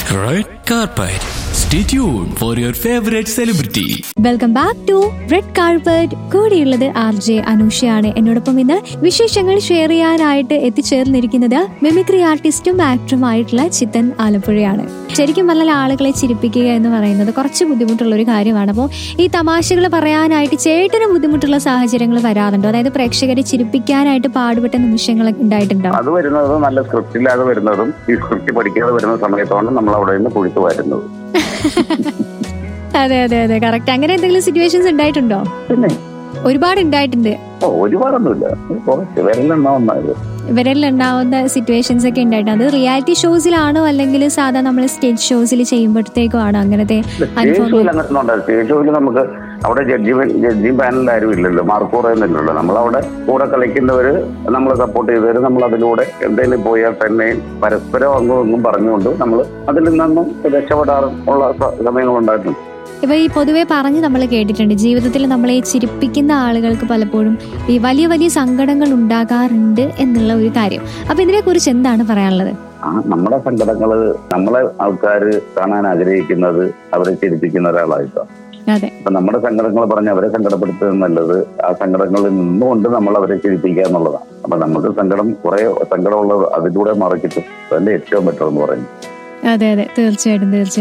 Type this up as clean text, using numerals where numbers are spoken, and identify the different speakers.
Speaker 1: Red carpet. Stay tuned for your favorite celebrity.
Speaker 2: Welcome back to red carpet. കൂടെയുള്ളത് RJ അനൂഷയാണ്. എന്നോടൊപ്പം ഇന്ന് വിശേഷങ്ങൾ share ചെയ്യാനായിട്ട് എത്തിച്ചേർന്നിരിക്കുന്നത് മിമിക്രി ആർട്ടിസ്റ്റും ആക്ടറുമായിട്ടുള്ള ചിത്തൻ ആലപ്പുഴയാണ്. ശരിക്കും പറഞ്ഞാൽ ആളുകളെ ചിരിപ്പിക്കുക എന്ന് പറയുന്നത് കുറച്ച് ബുദ്ധിമുട്ടുള്ള ഒരു കാര്യമാണ്. അപ്പോൾ ഈ തമാശകൾ പറയാനായിട്ട് ചേട്ടന് ബുദ്ധിമുട്ടുള്ള സാഹചര്യങ്ങൾ വരാറുണ്ടോ? അതായത് പ്രേക്ഷകരെ ചിരിപ്പിക്കാനായിട്ട് പാടുപെട്ട നിമിഷങ്ങൾ ഉണ്ടായിട്ടുണ്ടോ?
Speaker 3: അത് വരുന്നത് നല്ല സ്ക്രിപ്റ്റില്ലാതെ വരുന്നതും ഈ സ്ക്രിപ്റ്റ് പഠിക്കാതെ വരുന്ന സമയത്താണ് നമ്മൾ അവിടെ നിന്ന് കുഴിച്ചു വരുന്നത്.
Speaker 2: അതെ അതെ അതെ, കറക്റ്റ്. അങ്ങനെ എന്തെങ്കിലും സിറ്റുവേഷൻസ് ഉണ്ടായിട്ടുണ്ടോ?
Speaker 3: പിന്നെ
Speaker 2: ഒരുപാട് ഉണ്ടായിട്ടുണ്ട്.
Speaker 3: ഒരുപാടൊന്നുമില്ല, കുറച്ച്
Speaker 2: വിരലിലുണ്ടാവുന്ന സിറ്റുവേഷൻസ് ഒക്കെ ഉണ്ടായിട്ടുണ്ട്. അത് റിയാലിറ്റി ഷോസിലാണോ അല്ലെങ്കിൽ സാധാ നമ്മൾ സ്റ്റേജ് ഷോസിൽ ചെയ്യുമ്പോഴത്തേക്കും ആണോ അങ്ങനത്തെ അനുഭവം?
Speaker 3: സ്റ്റേജ് ഷോയിൽ നമുക്ക് അവിടെ ജഡ്ജിങ് പാനലിൽ ആരും ഇല്ലല്ലോ, മാർക്ക് പറയുന്നില്ലല്ലോ. നമ്മളവിടെ കൂടെ കളിക്കുന്നവര് നമ്മളെ സപ്പോർട്ട് ചെയ്തവര് നമ്മൾ അതിലൂടെ എന്തെങ്കിലും പോയാൽ തന്നെ പരസ്പരം അങ്ങും പറഞ്ഞുകൊണ്ട് നമ്മൾ അതിൽ നിന്നും രക്ഷപ്പെടാറുള്ള സമയങ്ങളുണ്ടായിട്ടുണ്ട്.
Speaker 2: ഇപ്പൊ ഈ പൊതുവെ പറഞ്ഞ് നമ്മൾ കേട്ടിട്ടുണ്ട്, ജീവിതത്തിൽ നമ്മളെ ചിരിപ്പിക്കുന്ന ആളുകൾക്ക് പലപ്പോഴും ഈ വലിയ വലിയ സങ്കടങ്ങൾ ഉണ്ടാകാറുണ്ട് എന്നുള്ള ഒരു കാര്യം. അപ്പൊ ഇതിനെ കുറിച്ച് എന്താണ് പറയാനുള്ളത്?
Speaker 3: നമ്മുടെ സങ്കടങ്ങള് നമ്മളെ ആൾക്കാര് കാണാൻ ആഗ്രഹിക്കുന്നത് അവരെ ചിരിപ്പിക്കുന്ന ഒരാളായിട്ടാണ്.
Speaker 2: അതെ,
Speaker 3: അപ്പൊ നമ്മുടെ സങ്കടങ്ങൾ പറഞ്ഞ് അവരെ സങ്കടപ്പെടുത്തുക നല്ലത് ആ സങ്കടങ്ങളിൽ നിന്നുകൊണ്ട് നമ്മൾ അവരെ ചിരിപ്പിക്കുക എന്നുള്ളതാണ്. അപ്പൊ നമുക്ക് കുറെ സങ്കടമുള്ളത് അതിലൂടെ മറക്കിട്ടും അതല്ലേ ഏറ്റവും ബെറ്റർ എന്ന് പറയുന്നത്.
Speaker 2: അതെ അതെ, തീർച്ചയായിട്ടും തീർച്ചയായിട്ടും.